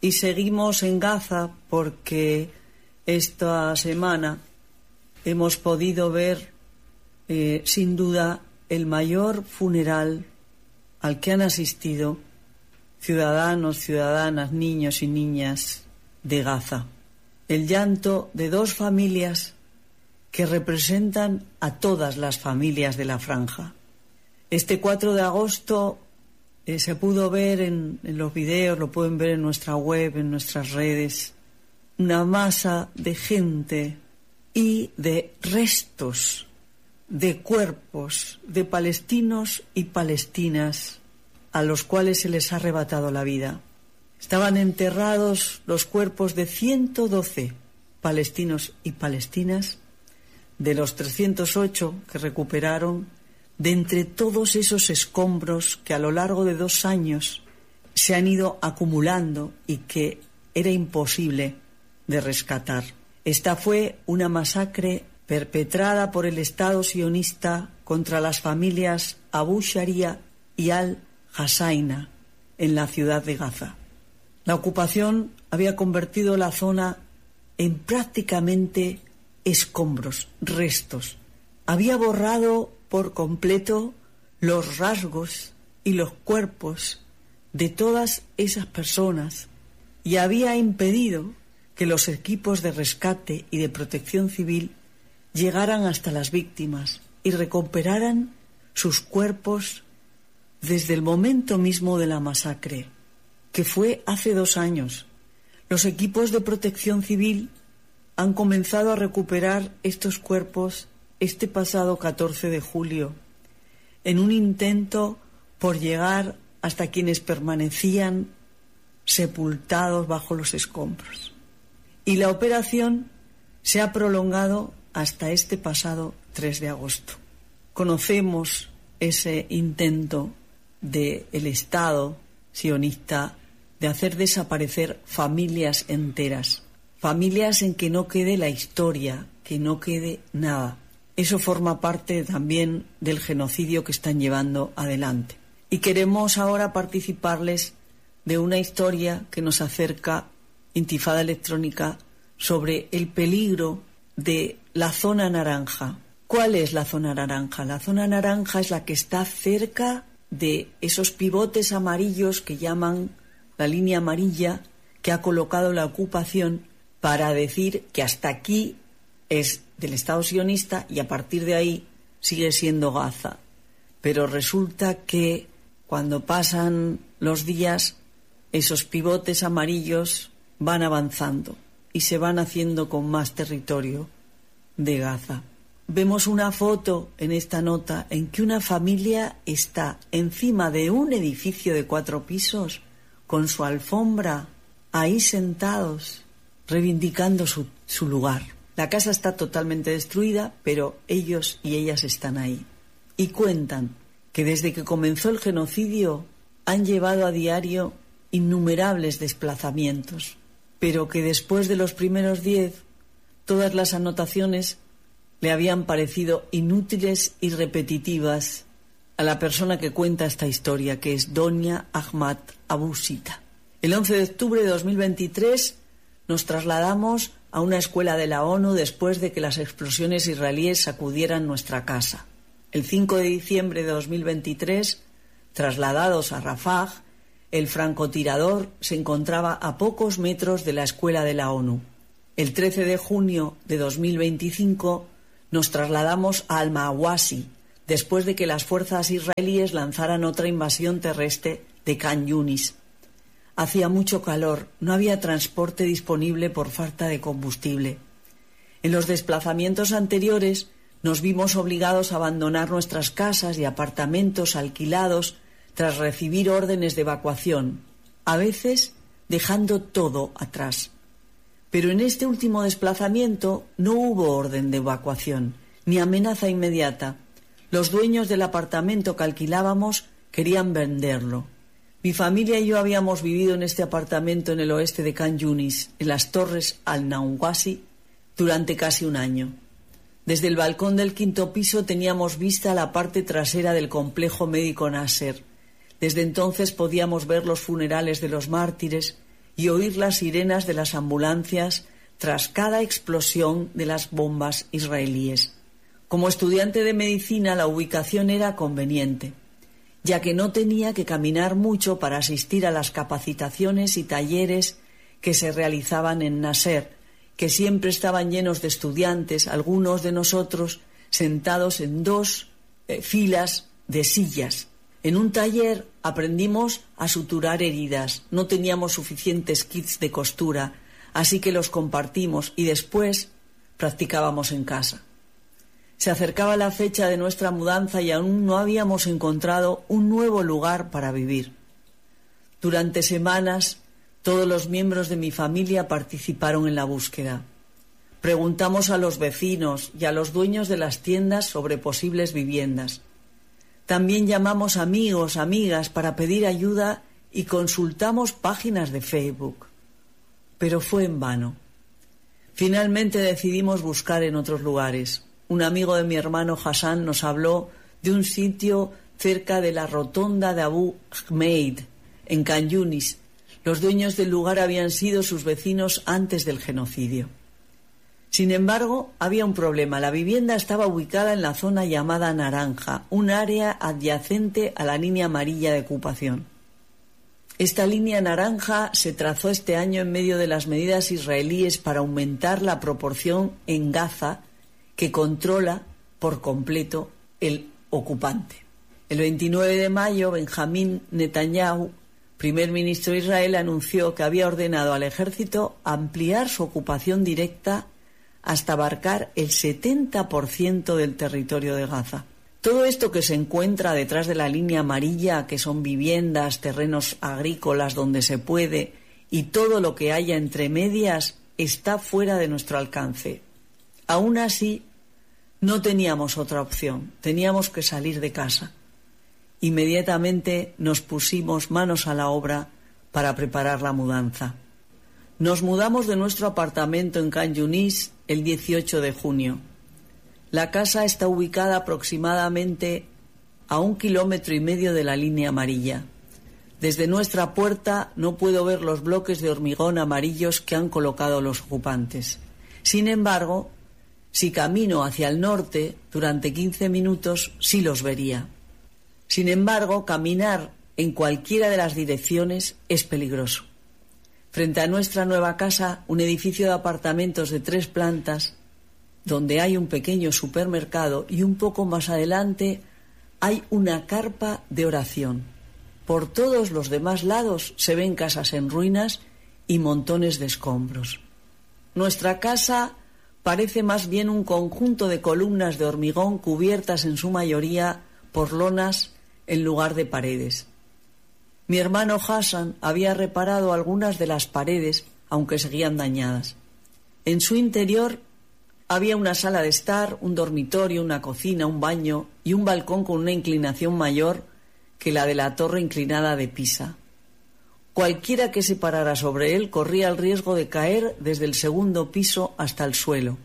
Y seguimos en Gaza porque esta semana hemos podido ver, sin duda, el mayor funeral al que han asistido ciudadanos, ciudadanas, niños y niñas de Gaza. El llanto de dos familias que representan a todas las familias de la franja. Este 4 de agosto se pudo ver en los videos, lo pueden ver en nuestra web, en nuestras redes, una masa de gente y de restos, de cuerpos de palestinos y palestinas a los cuales se les ha arrebatado la vida. Estaban enterrados los cuerpos de 112 palestinos y palestinas, de los 308 que recuperaron, de entre todos esos escombros que a lo largo de 2 años se han ido acumulando y que era imposible de rescatar. Esta fue una masacre perpetrada por el Estado sionista contra las familias Abu Sharia y Al-Hassaina en la ciudad de Gaza. La ocupación había convertido la zona en prácticamente escombros, restos. Había borrado por completo los rasgos y los cuerpos de todas esas personas y había impedido que los equipos de rescate y de protección civil llegaran hasta las víctimas y recuperaran sus cuerpos desde el momento mismo de la masacre, que fue hace 2 años. Los equipos de protección civil han comenzado a recuperar estos cuerpos este pasado 14 de julio, en un intento por llegar hasta quienes permanecían sepultados bajo los escombros. Y la operación se ha prolongado hasta este pasado 3 de agosto. Conocemos ese intento del Estado sionista de hacer desaparecer familias enteras, familias en que no quede la historia, que no quede nada. Eso forma parte también del genocidio que están llevando adelante. Y queremos ahora participarles de una historia que nos acerca Intifada Electrónica sobre el peligro de la zona naranja. ¿Cuál es la zona naranja? La zona naranja es la que está cerca de esos pivotes amarillos que llaman la línea amarilla que ha colocado la ocupación para decir que hasta aquí es del Estado sionista y a partir de ahí sigue siendo Gaza. Pero resulta que cuando pasan los días, esos pivotes amarillos van avanzando y se van haciendo con más territorio de Gaza. Vemos una foto en esta nota en que una familia está encima de un edificio de 4 pisos con su alfombra, ahí sentados, reivindicando su lugar. La casa está totalmente destruida, pero ellos y ellas están ahí. Y cuentan que desde que comenzó el genocidio han llevado a diario innumerables desplazamientos, pero que después de los primeros 10, todas las anotaciones le habían parecido inútiles y repetitivas a la persona que cuenta esta historia, que es Donia Ahmad Abu Sita. El 11 de octubre de 2023 nos trasladamos a una escuela de la ONU después de que las explosiones israelíes sacudieran nuestra casa. El 5 de diciembre de 2023, trasladados a Rafah, el francotirador se encontraba a pocos metros de la escuela de la ONU. El 13 de junio de 2025 nos trasladamos a Al-Mawasi, después de que las fuerzas israelíes lanzaran otra invasión terrestre de Khan Yunis. Hacía mucho calor, no había transporte disponible por falta de combustible. En los desplazamientos anteriores nos vimos obligados a abandonar nuestras casas y apartamentos alquilados tras recibir órdenes de evacuación, a veces dejando todo atrás. Pero en este último desplazamiento no hubo orden de evacuación, ni amenaza inmediata. Los dueños del apartamento que alquilábamos querían venderlo. Mi familia y yo habíamos vivido en este apartamento en el oeste de Khan Yunis, en las torres Al-Nawasi, durante casi 1 año. Desde el balcón del 5º piso teníamos vista a la parte trasera del complejo médico Nasser. Desde entonces podíamos ver los funerales de los mártires y oír las sirenas de las ambulancias tras cada explosión de las bombas israelíes. Como estudiante de medicina, la ubicación era conveniente, ya que no tenía que caminar mucho para asistir a las capacitaciones y talleres que se realizaban en Nasser, que siempre estaban llenos de estudiantes, algunos de nosotros sentados en dos filas de sillas. En un taller aprendimos a suturar heridas. No teníamos suficientes kits de costura, así que los compartimos y después practicábamos en casa. Se acercaba la fecha de nuestra mudanza y aún no habíamos encontrado un nuevo lugar para vivir. Durante semanas, todos los miembros de mi familia participaron en la búsqueda. Preguntamos a los vecinos y a los dueños de las tiendas sobre posibles viviendas. También llamamos amigos, amigas para pedir ayuda y consultamos páginas de Facebook. Pero fue en vano. Finalmente decidimos buscar en otros lugares. Un amigo de mi hermano Hassan nos habló de un sitio cerca de la rotonda de Abu Ghmeid, en Khan Yunis. Los dueños del lugar habían sido sus vecinos antes del genocidio. Sin embargo, había un problema. La vivienda estaba ubicada en la zona llamada Naranja, un área adyacente a la línea amarilla de ocupación. Esta línea naranja se trazó este año en medio de las medidas israelíes para aumentar la proporción en Gaza que controla por completo el ocupante. El 29 de mayo, Benjamín Netanyahu, primer ministro de Israel, anunció que había ordenado al ejército ampliar su ocupación directa hasta abarcar el 70% del territorio de Gaza. Todo esto que se encuentra detrás de la línea amarilla, que son viviendas, terrenos agrícolas donde se puede, y todo lo que haya entre medias, está fuera de nuestro alcance. Aún así, no teníamos otra opción, teníamos que salir de casa. Inmediatamente nos pusimos manos a la obra para preparar la mudanza. Nos mudamos de nuestro apartamento en Khan Yunis el 18 de junio. La casa está ubicada aproximadamente a 1,5 kilómetros de la línea amarilla. Desde nuestra puerta no puedo ver los bloques de hormigón amarillos que han colocado los ocupantes. Sin embargo, si camino hacia el norte durante 15 minutos, sí los vería. Sin embargo, caminar en cualquiera de las direcciones es peligroso. Frente a nuestra nueva casa, un edificio de apartamentos de 3 plantas, donde hay un pequeño supermercado y un poco más adelante hay una carpa de oración. Por todos los demás lados se ven casas en ruinas y montones de escombros. Nuestra casa parece más bien un conjunto de columnas de hormigón cubiertas en su mayoría por lonas en lugar de paredes. Mi hermano Hassan había reparado algunas de las paredes, aunque seguían dañadas. En su interior había una sala de estar, un dormitorio, una cocina, un baño y un balcón con una inclinación mayor que la de la torre inclinada de Pisa. Cualquiera que se parara sobre él corría el riesgo de caer desde el segundo piso hasta el suelo.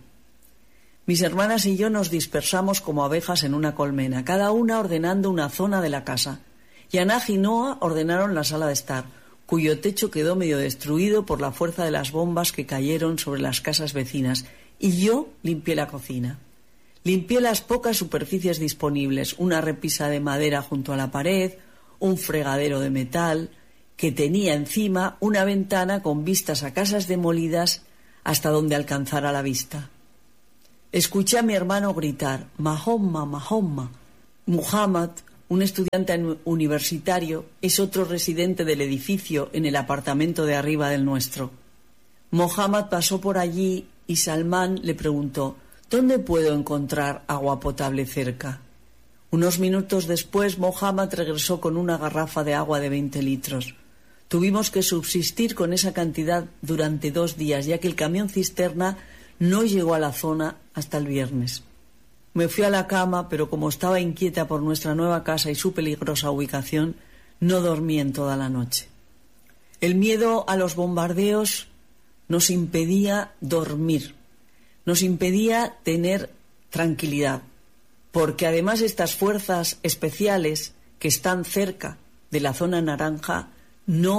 Mis hermanas y yo nos dispersamos como abejas en una colmena, cada una ordenando una zona de la casa. Yanaj y Noah ordenaron la sala de estar, cuyo techo quedó medio destruido por la fuerza de las bombas que cayeron sobre las casas vecinas, y yo limpié la cocina. Limpié las pocas superficies disponibles, una repisa de madera junto a la pared, un fregadero de metal, que tenía encima una ventana con vistas a casas demolidas hasta donde alcanzara la vista. Escuché a mi hermano gritar, «Mahoma, Mahoma». Muhammad, un estudiante universitario, es otro residente del edificio en el apartamento de arriba del nuestro. Muhammad pasó por allí y Salman le preguntó, «¿Dónde puedo encontrar agua potable cerca?». Unos minutos después, Muhammad regresó con una garrafa de agua de 20 litros. Tuvimos que subsistir con esa cantidad durante 2 días, ya que el camión cisterna no llegó a la zona hasta el viernes. Me fui a la cama, pero como estaba inquieta por nuestra nueva casa y su peligrosa ubicación, no dormí en toda la noche. El miedo a los bombardeos nos impedía dormir, nos impedía tener tranquilidad, porque además estas fuerzas especiales que están cerca de la zona naranja no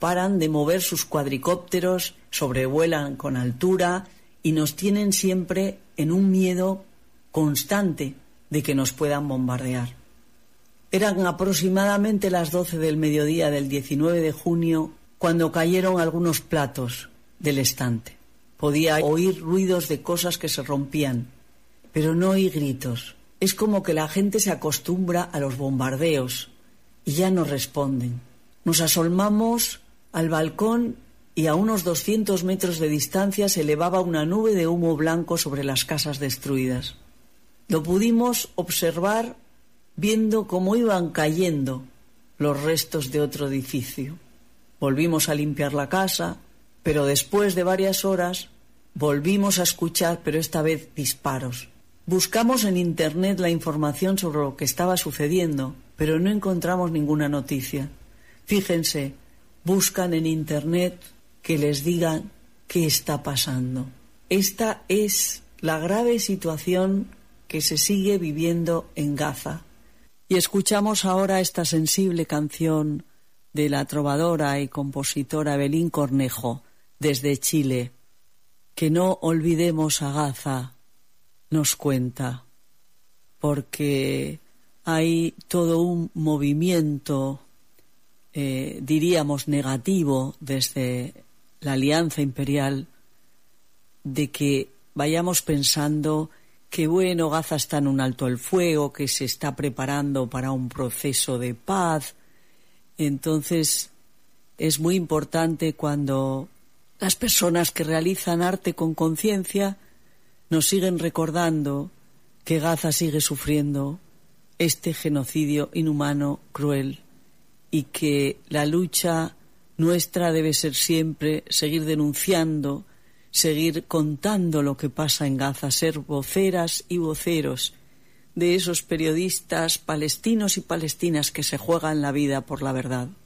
paran de mover sus cuadricópteros, sobrevuelan con altura y nos tienen siempre en un miedo constante de que nos puedan bombardear. Eran aproximadamente las 12 del mediodía del 19 de junio cuando cayeron algunos platos del estante. Podía oír ruidos de cosas que se rompían, pero no oí gritos. Es como que la gente se acostumbra a los bombardeos y ya no responden. Nos asomamos al balcón y a unos 200 metros de distancia se elevaba una nube de humo blanco sobre las casas destruidas. Lo pudimos observar viendo cómo iban cayendo los restos de otro edificio. Volvimos a limpiar la casa, pero después de varias horas volvimos a escuchar, pero esta vez disparos. Buscamos en Internet la información sobre lo que estaba sucediendo, pero no encontramos ninguna noticia. Fíjense, buscan en Internet que les digan qué está pasando. Esta es la grave situación que se sigue viviendo en Gaza. Y escuchamos ahora esta sensible canción de la trovadora y compositora Belín Cornejo, desde Chile. Que no olvidemos a Gaza, nos cuenta, porque hay todo un movimiento, diríamos, negativo desde la Alianza Imperial, de que vayamos pensando que, bueno, Gaza está en un alto el fuego, que se está preparando para un proceso de paz. Entonces, es muy importante cuando las personas que realizan arte con conciencia nos siguen recordando que Gaza sigue sufriendo este genocidio inhumano, cruel, y que la lucha nuestra debe ser siempre seguir denunciando, seguir contando lo que pasa en Gaza, ser voceras y voceros de esos periodistas palestinos y palestinas que se juegan la vida por la verdad.